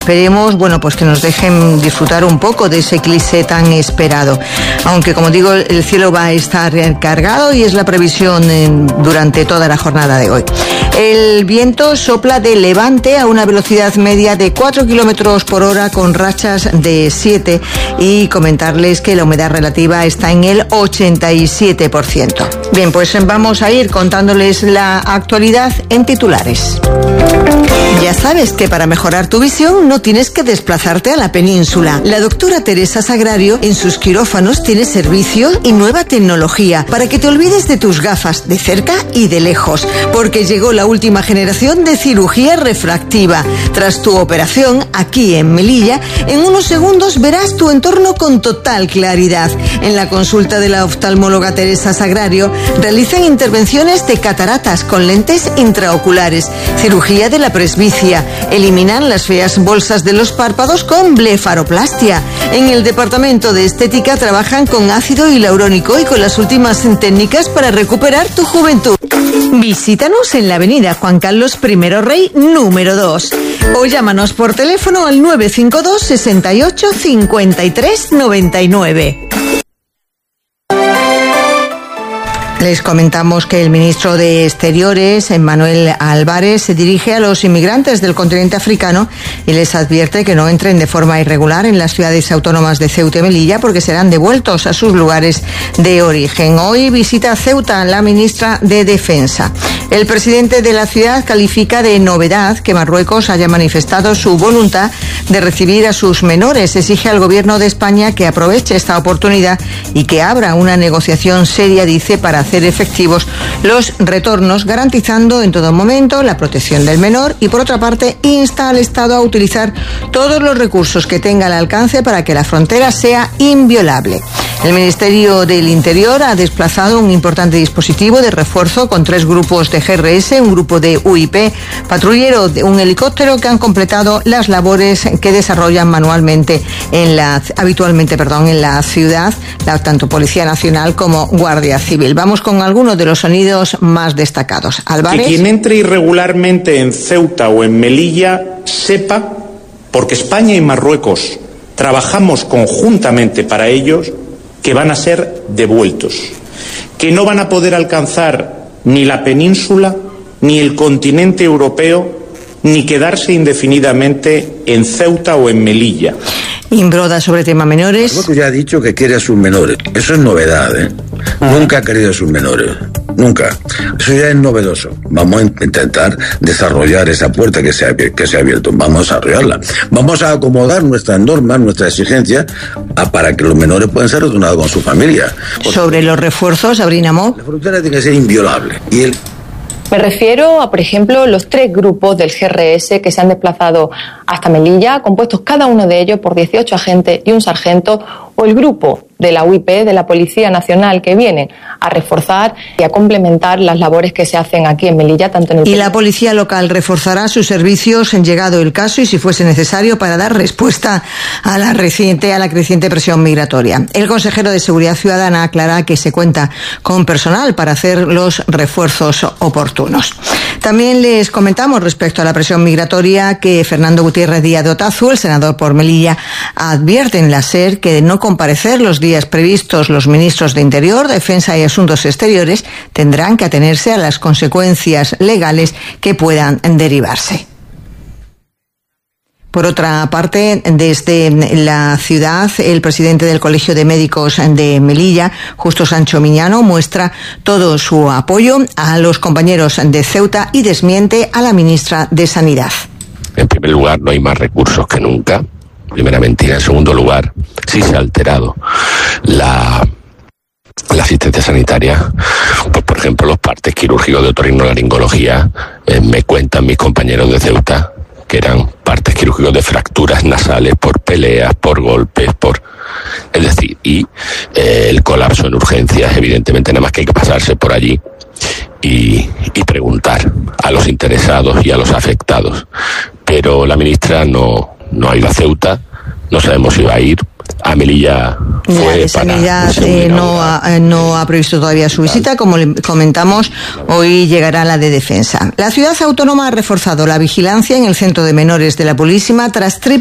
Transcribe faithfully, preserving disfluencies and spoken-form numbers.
Esperemos, bueno, pues que nos dejen disfrutar un poco de ese eclipse tan esperado. Aunque, como digo, el cielo va a estar cargado y es la previsión en, durante toda la jornada de hoy. El viento sopla de levante a una velocidad media de cuatro kilómetros por hora con rachas de siete, y comentarles que la humedad relativa está en el ochenta y siete por ciento. Bien, pues vamos a ir contándoles la actualidad en titulares. Ya sabes que para mejorar tu visión no tienes que desplazarte a la península. La doctora Teresa Sagrario en sus quirófanos tiene servicio y nueva tecnología para que te olvides de tus gafas de cerca y de lejos, porque llegó la última generación de cirugía refractiva. Tras tu operación, aquí en Melilla, en unos segundos verás tu entorno con total claridad. En la consulta de la oftalmóloga Teresa Sagrario realizan intervenciones de cataratas con lentes intraoculares, cirugía de la presbicia, eliminan las feas bolsas de los párpados con blefaroplastia. En el departamento de estética trabajan con ácido hialurónico y con las últimas técnicas para recuperar tu juventud. Visítanos en la avenida Juan Carlos primero Rey número dos o llámanos por teléfono al nueve cinco dos, sesenta y ocho, cincuenta y tres, noventa y nueve. Les comentamos que el ministro de Exteriores, Manuel Álvarez, se dirige a los inmigrantes del continente africano y les advierte que no entren de forma irregular en las ciudades autónomas de Ceuta y Melilla, porque serán devueltos a sus lugares de origen. Hoy visita Ceuta la ministra de Defensa. El presidente de la ciudad califica de novedad que Marruecos haya manifestado su voluntad de recibir a sus menores. Exige al gobierno de España que aproveche esta oportunidad y que abra una negociación seria, dice, para hacer efectivos los retornos, garantizando en todo momento la protección del menor, y por otra parte insta al Estado a utilizar todos los recursos que tenga al alcance para que la frontera sea inviolable. El Ministerio del Interior ha desplazado un importante dispositivo de refuerzo con tres grupos de G R S, un grupo de U I P, patrullero de un helicóptero, que han completado las labores que desarrollan manualmente en la habitualmente, perdón, en la ciudad, la, tanto Policía Nacional como Guardia Civil. Vamos con algunos de los sonidos más destacados. Álvarez. Que quien entre irregularmente en Ceuta o en Melilla sepa, porque España y Marruecos trabajamos conjuntamente para ellos, que van a ser devueltos, que no van a poder alcanzar ni la península, ni el continente europeo, ni quedarse indefinidamente en Ceuta o en Melilla. Imbroda sobre tema menores. Marruecos ya ha dicho que quiere a sus menores. Eso es novedad, ¿eh? Nunca ha querido a sus menores. Nunca. Eso ya es novedoso. Vamos a intentar desarrollar esa puerta que se ha, que se ha abierto. Vamos a desarrollarla. Vamos a acomodar nuestras normas, nuestras exigencias, a, para que los menores puedan ser retornados con su familia. Sobre los refuerzos, Sabrina Mo. La frontera tiene que ser inviolable. Y el Me refiero a, por ejemplo, los tres grupos del G R S que se han desplazado hasta Melilla, compuestos cada uno de ellos por dieciocho agentes y un sargento, o el grupo de la U I P, de la Policía Nacional, que vienen a reforzar y a complementar las labores que se hacen aquí en Melilla, tanto en el... Y la policía local reforzará sus servicios en llegado el caso y si fuese necesario para dar respuesta a la reciente, a la creciente presión migratoria. El consejero de Seguridad Ciudadana aclara que se cuenta con personal para hacer los refuerzos oportunos. También les comentamos respecto a la presión migratoria que Fernando Gutiérrez Díaz de Otazu, el senador por Melilla, advierte en la SER que de no comparecer los días previstos los ministros de Interior, Defensa y Asuntos Exteriores tendrán que atenerse a las consecuencias legales que puedan derivarse. Por otra parte, desde la ciudad, el presidente del Colegio de Médicos de Melilla, Justo Sancho Miñano, muestra todo su apoyo a los compañeros de Ceuta y desmiente a la ministra de Sanidad. En primer lugar, no hay más recursos que nunca. Primera mentira. En segundo lugar, sí se ha alterado la, la asistencia sanitaria. Pues, por ejemplo, los partes quirúrgicos de otorrinolaringología, eh, me cuentan mis compañeros de Ceuta que eran partes quirúrgicos de fracturas nasales por peleas, por golpes, por... Es decir, y eh, el colapso en urgencias, evidentemente, nada más que hay que pasarse por allí y, y preguntar a los interesados y a los afectados. Pero la ministra no, no ha ido a Ceuta, no sabemos si va a ir. a Melilla fue ya, para Sanidad eh, no, ha, no ha previsto todavía su visita. Como le comentamos, hoy llegará la de Defensa. La ciudad autónoma ha reforzado la vigilancia en el centro de menores de La Purísima tras